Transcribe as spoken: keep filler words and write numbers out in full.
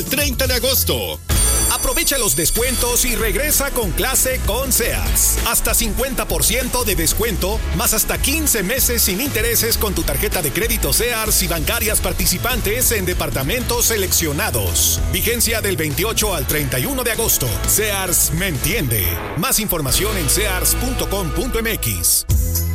treinta de agosto. Aprovecha los descuentos y regresa con clase con Sears. Hasta cincuenta por ciento de descuento, más hasta quince meses sin intereses con tu tarjeta de crédito Sears y bancarias participantes en departamentos seleccionados. Vigencia del veintiocho al treinta y uno de agosto. Sears me entiende. Más información en sears punto com punto m x.